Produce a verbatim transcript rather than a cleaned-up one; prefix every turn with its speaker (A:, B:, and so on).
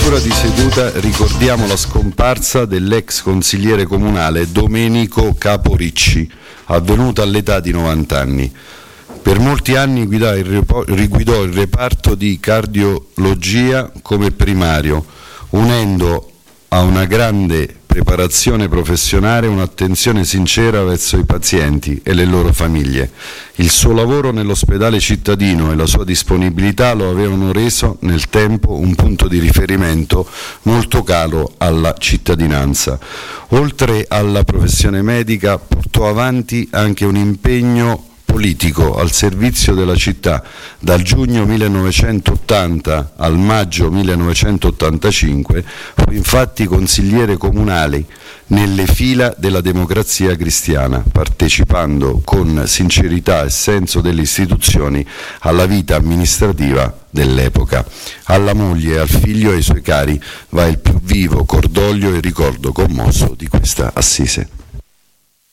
A: apertura di seduta ricordiamo la scomparsa dell'ex consigliere comunale Domenico Caporicci, avvenuta all'età di novanta anni. Per molti anni guidò il, repo- riguidò il reparto di cardiologia come primario, unendo a una grande preparazione professionale e un'attenzione sincera verso i pazienti e le loro famiglie. Il suo lavoro nell'ospedale cittadino e la sua disponibilità lo avevano reso nel tempo un punto di riferimento molto caro alla cittadinanza. Oltre alla professione medica portò avanti anche un impegno politico al servizio della città. Dal giugno millenovecentottanta al maggio millenovecentottantacinque fu infatti consigliere comunale nelle fila della Democrazia Cristiana, partecipando con sincerità e senso delle istituzioni alla vita amministrativa dell'epoca. Alla moglie, al figlio e ai suoi cari va il più vivo cordoglio e ricordo commosso di questa assise.